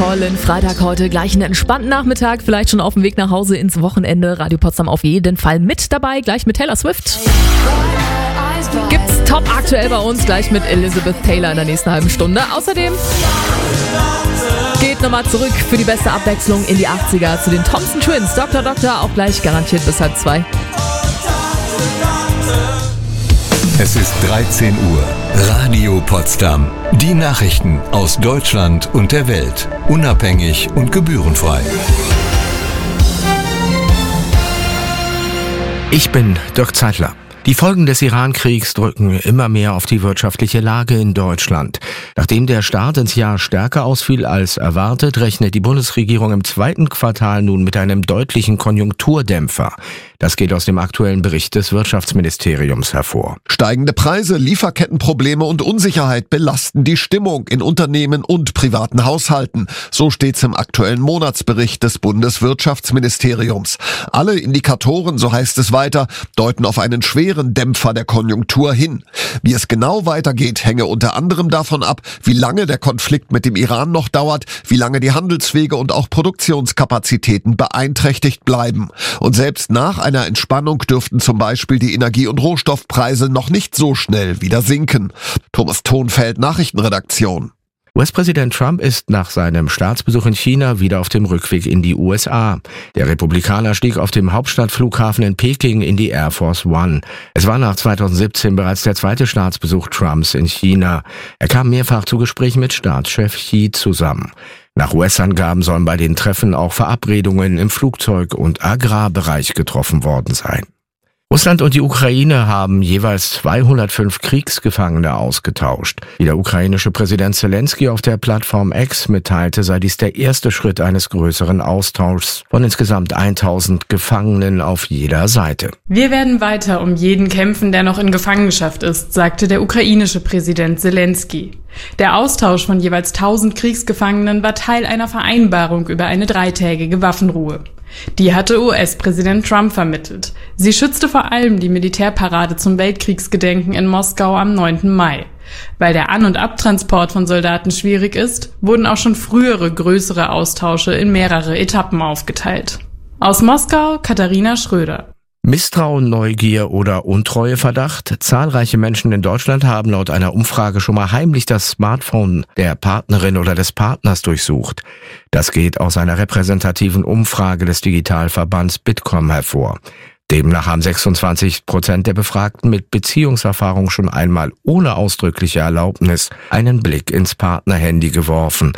tollen Freitag heute. Gleich einen entspannten Nachmittag, vielleicht schon auf dem Weg nach Hause ins Wochenende. Radio Potsdam auf jeden Fall mit dabei, gleich mit Taylor Swift. Gibt's top aktuell bei uns, gleich mit Elizabeth Taylor in der nächsten halben Stunde. Außerdem geht nochmal zurück für die beste Abwechslung in die 80er zu den Thompson Twins. Dr. Doctor, auch gleich garantiert bis 1:30. Es ist 13 Uhr. Radio Potsdam. Die Nachrichten aus Deutschland und der Welt. Unabhängig und gebührenfrei. Ich bin Dirk Zeitler. Die Folgen des Iran-Kriegs drücken immer mehr auf die wirtschaftliche Lage in Deutschland. Nachdem der Start ins Jahr stärker ausfiel als erwartet, rechnet die Bundesregierung im zweiten Quartal nun mit einem deutlichen Konjunkturdämpfer. Das geht aus dem aktuellen Bericht des Wirtschaftsministeriums hervor. Steigende Preise, Lieferkettenprobleme und Unsicherheit belasten die Stimmung in Unternehmen und privaten Haushalten. So steht's im aktuellen Monatsbericht des Bundeswirtschaftsministeriums. Alle Indikatoren, so heißt es weiter, deuten auf einen schweren Dämpfer der Konjunktur hin. Wie es genau weitergeht, hänge unter anderem davon ab, wie lange der Konflikt mit dem Iran noch dauert, wie lange die Handelswege und auch Produktionskapazitäten beeinträchtigt bleiben. Und selbst nach einer Entspannung dürften zum Beispiel die Energie- und Rohstoffpreise noch nicht so schnell wieder sinken. Thomas Thonfeld, Nachrichtenredaktion. US-Präsident Trump ist nach seinem Staatsbesuch in China wieder auf dem Rückweg in die USA. Der Republikaner stieg auf dem Hauptstadtflughafen in Peking in die Air Force One. Es war nach 2017 bereits der zweite Staatsbesuch Trumps in China. Er kam mehrfach zu Gesprächen mit Staatschef Xi zusammen. Nach US-Angaben sollen bei den Treffen auch Verabredungen im Flugzeug- und Agrarbereich getroffen worden sein. Russland und die Ukraine haben jeweils 205 Kriegsgefangene ausgetauscht. Wie der ukrainische Präsident Zelensky auf der Plattform X mitteilte, sei dies der erste Schritt eines größeren Austauschs von insgesamt 1000 Gefangenen auf jeder Seite. Wir werden weiter um jeden kämpfen, der noch in Gefangenschaft ist, sagte der ukrainische Präsident Zelensky. Der Austausch von jeweils 1000 Kriegsgefangenen war Teil einer Vereinbarung über eine 3-tägige Waffenruhe. Die hatte US-Präsident Trump vermittelt. Sie schützte vor allem die Militärparade zum Weltkriegsgedenken in Moskau am 9. Mai. Weil der An- und Abtransport von Soldaten schwierig ist, wurden auch schon frühere größere Austausche in mehrere Etappen aufgeteilt. Aus Moskau, Katharina Schröder. Misstrauen, Neugier oder Untreueverdacht? Zahlreiche Menschen in Deutschland haben laut einer Umfrage schon mal heimlich das Smartphone der Partnerin oder des Partners durchsucht. Das geht aus einer repräsentativen Umfrage des Digitalverbands Bitkom hervor. Demnach haben 26% der Befragten mit Beziehungserfahrung schon einmal ohne ausdrückliche Erlaubnis einen Blick ins Partnerhandy geworfen.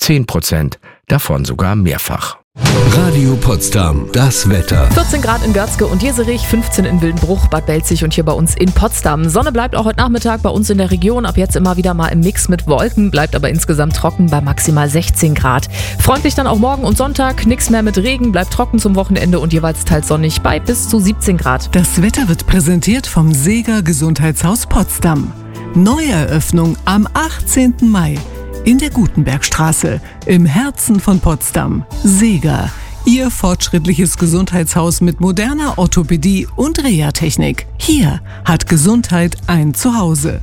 10% davon sogar mehrfach. Radio Potsdam, das Wetter. 14 Grad in Görzge und Jeserich, 15 in Wildenbruch, Bad Belzig und hier bei uns in Potsdam. Sonne bleibt auch heute Nachmittag bei uns in der Region, ab jetzt immer wieder mal im Mix mit Wolken, bleibt aber insgesamt trocken bei maximal 16 Grad. Freundlich dann auch morgen und Sonntag, nichts mehr mit Regen, bleibt trocken zum Wochenende und jeweils teils sonnig bei bis zu 17 Grad. Das Wetter wird präsentiert vom Seeger Gesundheitshaus Potsdam. Neueröffnung am 18. Mai. In der Gutenbergstraße, im Herzen von Potsdam. Seeger, Ihr fortschrittliches Gesundheitshaus mit moderner Orthopädie und Reha-Technik. Hier hat Gesundheit ein Zuhause.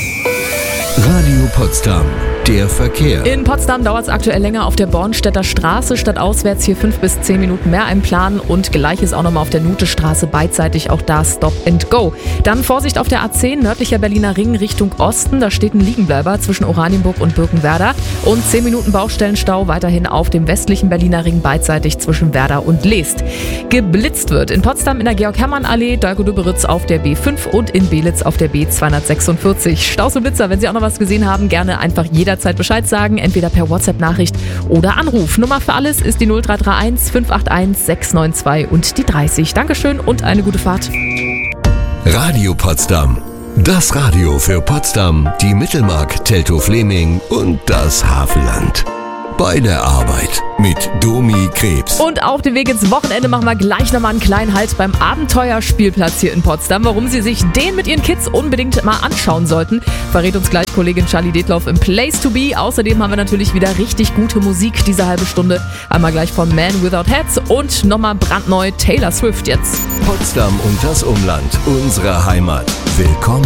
Radio Potsdam, der Verkehr. In Potsdam dauert es aktuell länger auf der Bornstädter Straße, stadtauswärts hier 5 bis 10 Minuten mehr einplanen und gleiches auch nochmal auf der Nutestraße beidseitig, auch da Stop and Go. Dann Vorsicht auf der A10, nördlicher Berliner Ring Richtung Osten, da steht ein Liegenbleiber zwischen Oranienburg und Birkenwerder und 10 Minuten Baustellenstau weiterhin auf dem westlichen Berliner Ring beidseitig zwischen Werder und Leest. Geblitzt wird in Potsdam in der Georg-Hermann-Allee, Dölgow-Döberitz auf der B5 und in Belitz auf der B246. Staus und Blitzer, wenn Sie auch noch was gesehen haben, gerne einfach jederzeit Bescheid sagen, entweder per WhatsApp-Nachricht oder Anruf. Nummer für alles ist die 0331 581 692 und die 30. Dankeschön und eine gute Fahrt. Radio Potsdam, das Radio für Potsdam, die Mittelmark, Teltow-Fleming und das Havelland. Bei der Arbeit mit Domi Krebs. Und auf dem Weg ins Wochenende machen wir gleich nochmal einen kleinen Halt beim Abenteuerspielplatz hier in Potsdam. Warum Sie sich den mit Ihren Kids unbedingt mal anschauen sollten, verrät uns gleich Kollegin Charlie Detloff im Place to Be. Außerdem haben wir natürlich wieder richtig gute Musik diese halbe Stunde. Einmal gleich von Man Without Hats und nochmal brandneu Taylor Swift jetzt. Potsdam und das Umland, unsere Heimat. Willkommen